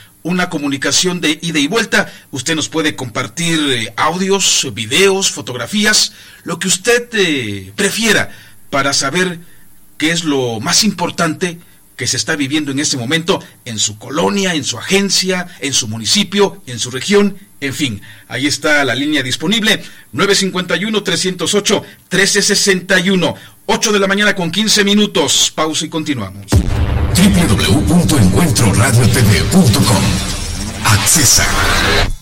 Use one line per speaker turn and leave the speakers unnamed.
una comunicación de ida y vuelta. Usted nos puede compartir audios, videos, fotografías, lo que usted prefiera para saber qué es lo más importante que se está viviendo en este momento en su colonia, en su agencia, en su municipio, en su región, en fin. Ahí está la línea disponible, 951-308-1361, 8 de la mañana con 15 minutos. Pausa y continuamos.
www.encuentroradiotv.com. Accesa.